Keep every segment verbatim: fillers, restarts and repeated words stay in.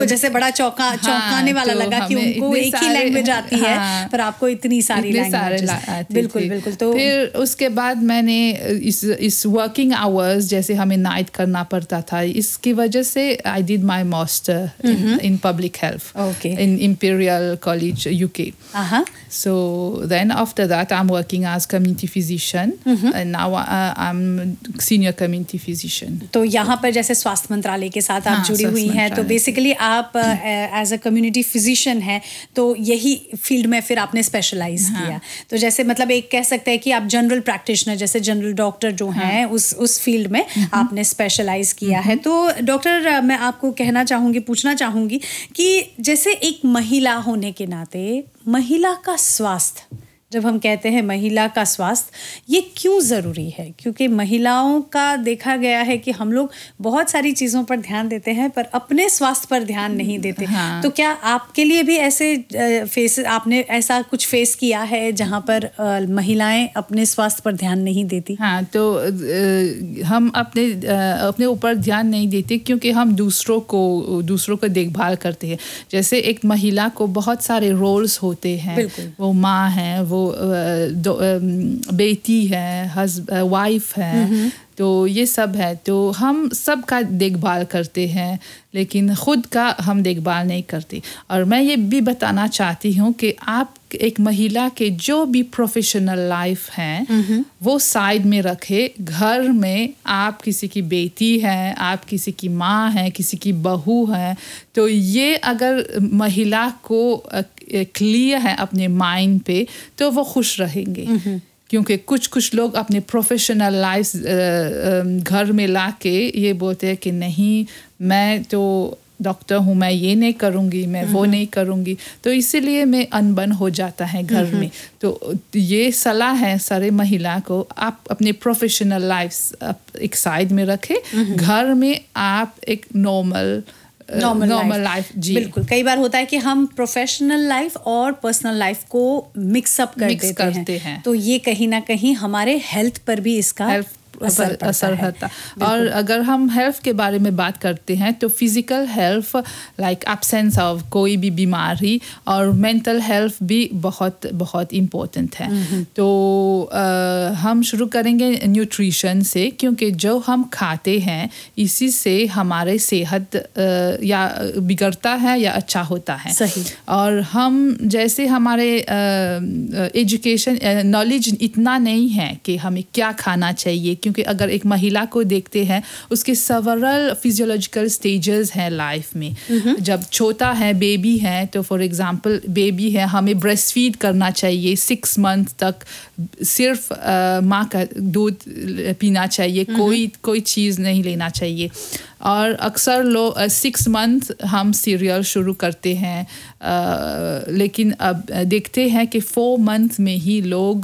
तो जैसे बड़ा चौंका हाँ, चौंकाने वाला तो लगा कि हमें उनको इतने एक ही सारे- लैंग्वेज आती है, हाँ, पर आपको इतनी सारी इतने सारे लैंग्वेजेस। ला- आती बिल्कुल थी। बिल्कुल। तो फिर उसके बाद मैंने इस इस वर्किंग आवर्स जैसे हमें नाइट करना पड़ता था, इसकी वजह से I did my master in public health Okay. in Imperial College U K. uh-huh. So then after that I'm working as community physician and now uh, I'm senior community physician. तो यहाँ पर जैसे स्वास्थ्य मंत्रालय के साथ आप हाँ, जुड़ी हुई स्वास्थ्य हैं, तो मंत्रालय बेसिकली आप एज अ कम्युनिटी फिजिशियन हैं, तो यही फील्ड में फिर आपने स्पेशलाइज हाँ. किया। तो जैसे मतलब एक कह सकते हैं कि आप जनरल प्रैक्टिशनर, जैसे जनरल डॉक्टर जो हैं, उस उस फील्ड में आपने स्पेशलाइज किया है। तो डॉक्टर, मैं आपको कहना चाहूँगी, पूछना चाहूँगी कि जैसे एक महिला होने के नाते महिला का स्वास्थ्य, जब हम कहते हैं महिला का स्वास्थ्य, ये क्यों ज़रूरी है? क्योंकि महिलाओं का देखा गया है कि हम लोग बहुत सारी चीज़ों पर ध्यान देते हैं पर अपने स्वास्थ्य पर ध्यान नहीं देते। हाँ. तो क्या आपके लिए भी ऐसे फेस आपने ऐसा कुछ फेस किया है जहाँ पर अ, महिलाएं अपने स्वास्थ्य पर ध्यान नहीं देती? हाँ, तो अ, हम अपने अ, अपने ऊपर ध्यान नहीं देते क्योंकि हम दूसरों को दूसरों को देखभाल करते हैं। जैसे एक महिला को बहुत सारे रोल्स होते हैं। बिल्कुल। वो माँ है, वो अ, दो, अ, बेटी है, हस्ब वाइफ है, तो ये सब है। तो हम सब का देखभाल करते हैं लेकिन खुद का हम देखभाल नहीं करते। और मैं ये भी बताना चाहती हूँ कि आप एक महिला के जो भी प्रोफेशनल लाइफ हैं वो साइड में रखे। घर में आप किसी की बेटी है, आप किसी की माँ है, किसी की बहू है, तो ये अगर महिला को क्लियर है अपने माइंड पे तो वो खुश रहेंगे। क्योंकि कुछ कुछ लोग अपने प्रोफेशनल लाइफ घर में लाके ये बोलते हैं कि नहीं, मैं तो डॉक्टर हूँ, मैं ये नहीं करूँगी, मैं वो नहीं करूँगी, तो इसीलिए मैं अनबन हो जाता है घर में। तो ये सलाह है सारे महिला को, आप अपने प्रोफेशनल लाइफ एक साइड में रखें, घर में आप एक नॉर्मल नॉर्मल लाइफ जी। बिल्कुल। कई बार होता है कि हम प्रोफेशनल लाइफ और पर्सनल लाइफ को मिक्सअप कर मिक्स देते करते हैं, हैं। तो ये कहीं ना कहीं हमारे हेल्थ पर भी इसका असर असर होता। और अगर हम हेल्थ के बारे में बात करते हैं तो physical health like absence of कोई भी बीमारी और मेंटल हेल्थ भी बहुत बहुत इम्पोर्टेंट है। तो आ, हम शुरू करेंगे न्यूट्रिशन से, क्योंकि जो हम खाते हैं इसी से हमारे सेहत आ, या बिगड़ता है या अच्छा होता है। सही। और हम जैसे हमारे एजुकेशन नॉलेज इतना नहीं है कि हमें क्या खाना चाहिए, क्योंकि अगर एक महिला को देखते हैं उसके सेवरल फिजियोलॉजिकल स्टेजेस हैं लाइफ में। जब छोटा है, बेबी है, तो फॉर एग्जांपल बेबी है, हमें ब्रेस्ट फीड करना चाहिए सिक्स मंथ तक, सिर्फ uh, माँ का दूध पीना चाहिए, कोई कोई चीज़ नहीं लेना चाहिए। और अक्सर लोग सिक्स मंथ हम सीरियल शुरू करते हैं, आ, लेकिन अब देखते हैं कि फोर मंथ में ही लोग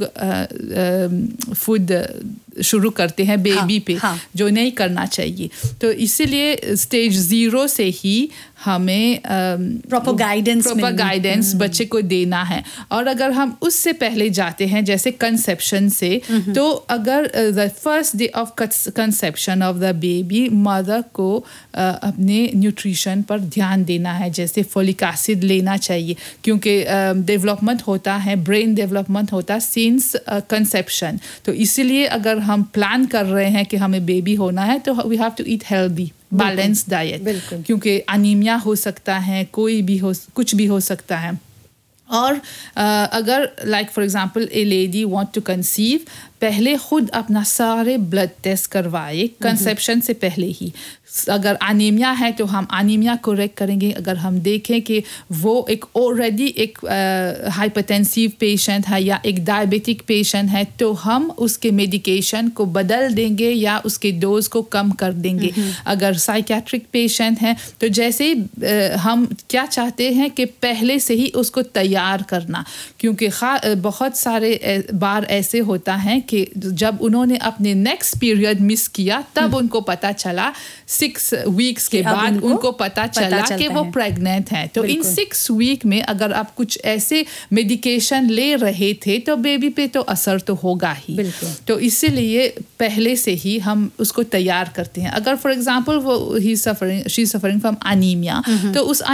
फूड शुरू करते हैं बेबी हाँ, पे हाँ. जो नहीं करना चाहिए। तो इसीलिए स्टेज ज़ीरो से ही हमें प्रॉपर गाइडेंस प्रॉपर गाइडेंस बच्चे को देना है। और अगर हम उससे पहले जाते हैं जैसे कंसेप्शन से, तो अगर the first day of conception of the baby mother को uh, अपने न्यूट्रिशन पर ध्यान देना है, जैसे फोलिक एसिड लेना चाहिए, क्योंकि डेवलपमेंट uh, होता है, ब्रेन डेवलपमेंट होता है सिंस कंसेप्शन। तो इसीलिए अगर हम प्लान कर रहे हैं कि हमें बेबी होना है तो we have to eat healthy balance diet, क्योंकि अनीमिया हो सकता है, कोई भी हो, कुछ भी हो सकता है। और uh, अगर like for example A lady want to conceive, पहले खुद अपना सारे ब्लड टेस्ट करवाए कंसेप्शन से पहले ही। अगर अनीमिया है तो हम अनीमिया करेक्ट करेंगे। अगर हम देखें कि वो एक ऑलरेडी एक हाइपरटेंसिव पेशेंट है या एक डायबिटिक पेशेंट है, तो हम उसके मेडिकेशन को बदल देंगे या उसके डोज को कम कर देंगे। अगर साइकियाट्रिक पेशेंट है तो जैसे हम क्या चाहते हैं कि पहले से ही उसको तैयार करना, क्योंकि बहुत सारे बार ऐसे होता है कि जब उन्होंने अपने नेक्स्ट पीरियड मिस किया तब उनको पता चला, सिक्स वीक्स के बाद उनको, उनको पता चला पता कि वो प्रेग्नेंट है। तो इन सिक्स वीक में अगर आप कुछ ऐसे मेडिकेशन ले रहे थे तो बेबी पे तो असर तो होगा ही। तो इसीलिए पहले से ही हम उसको तैयार करते हैं। अगर फॉर एग्जांपल वो ही suffering she suffering from anaemia, तो उस